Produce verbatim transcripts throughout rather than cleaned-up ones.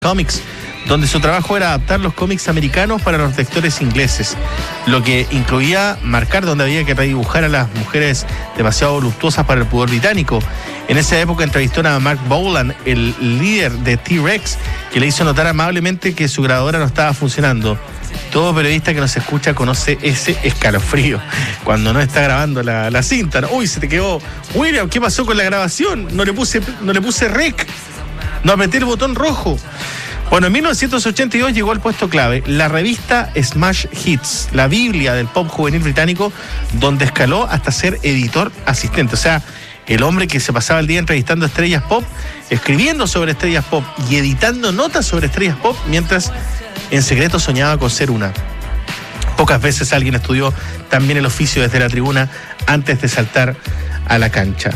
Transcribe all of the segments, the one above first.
Comics, donde su trabajo era adaptar los cómics americanos para los lectores ingleses, lo que incluía marcar donde había que redibujar a las mujeres demasiado voluptuosas para el pudor británico. En esa época entrevistó a Mark Bolan, el líder de T-Rex, que le hizo notar amablemente que su grabadora no estaba funcionando. Todo periodista que nos escucha conoce ese escalofrío cuando no está grabando la, la cinta. Uy, se te quedó. William, ¿qué pasó con la grabación? No le puse, no le puse rec. No apreté el botón rojo. Bueno, en mil novecientos ochenta y dos llegó al puesto clave la revista Smash Hits, la biblia del pop juvenil británico, donde escaló hasta ser editor asistente. O sea, el hombre que se pasaba el día entrevistando estrellas pop, escribiendo sobre estrellas pop y editando notas sobre estrellas pop, mientras en secreto soñaba con ser una. Pocas veces alguien estudió también el oficio desde la tribuna antes de saltar a la cancha.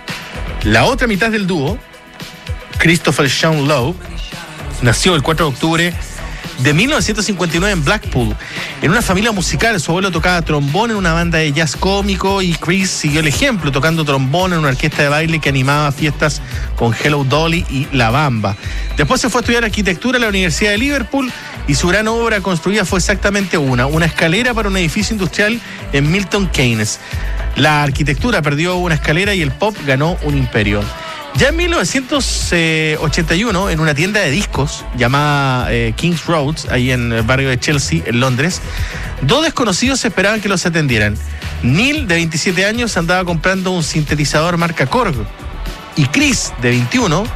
La otra mitad del dúo, Christopher Sean Lowe, nació el cuatro de octubre de mil novecientos cincuenta y nueve en Blackpool, en una familia musical. Su abuelo tocaba trombón en una banda de jazz cómico y Chris siguió el ejemplo tocando trombón en una orquesta de baile que animaba fiestas con Hello Dolly y La Bamba. Después se fue a estudiar arquitectura en la Universidad de Liverpool y su gran obra construida fue exactamente una, una escalera para un edificio industrial en Milton Keynes. La arquitectura perdió una escalera y el pop ganó un imperio. Ya en mil novecientos ochenta y uno, en una tienda de discos llamada eh, King's Road, ahí en el barrio de Chelsea, en Londres, dos desconocidos esperaban que los atendieran. Neil, de veintisiete años, andaba comprando un sintetizador marca Korg, y Chris, de veintiuno,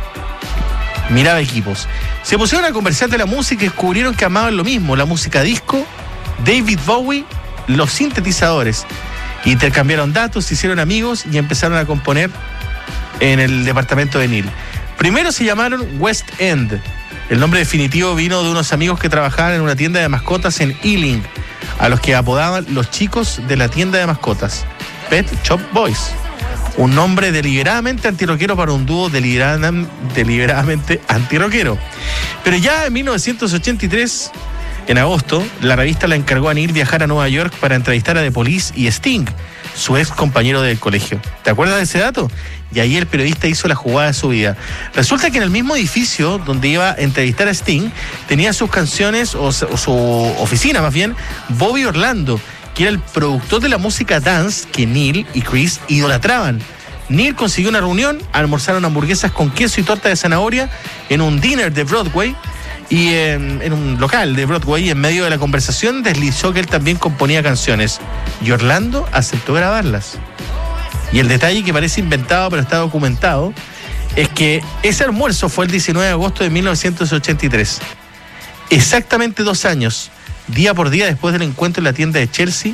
miraba equipos. Se pusieron a conversar de la música y descubrieron que amaban lo mismo, la música disco, David Bowie, los sintetizadores. Intercambiaron datos, se hicieron amigos y empezaron a componer en el departamento de Neil. Primero se llamaron West End. El nombre definitivo vino de unos amigos que trabajaban en una tienda de mascotas en Ealing, a los que apodaban los chicos de la tienda de mascotas, Pet Shop Boys. Un nombre deliberadamente antirroquero para un dúo deliberadamente, deliberadamente antirroquero. Pero ya en mil novecientos ochenta y tres, en agosto, la revista le encargó a Neil viajar a Nueva York para entrevistar a The Police y Sting, su ex compañero del colegio. ¿Te acuerdas de ese dato? Y ahí el periodista hizo la jugada de su vida. Resulta que en el mismo edificio donde iba a entrevistar a Sting, tenía sus canciones, o, o su oficina más bien, Bobby Orlando, que era el productor de la música dance que Neil y Chris idolatraban. Neil consiguió una reunión, almorzaron hamburguesas con queso y torta de zanahoria en un dinner de Broadway, y en, en un local de Broadway, y en medio de la conversación deslizó que él también componía canciones, y Orlando aceptó grabarlas. Y el detalle, que parece inventado pero está documentado, es que ese almuerzo fue el diecinueve de agosto de mil novecientos ochenta y tres. Exactamente dos años, día por día después del encuentro en la tienda de Chelsea,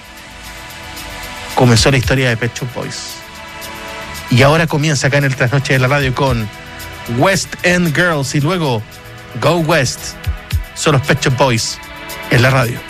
comenzó la historia de Pet Shop Boys. Y ahora comienza acá en el Trasnoche de la Radio con West End Girls y luego Go West. Son los Pet Shop Boys en la radio.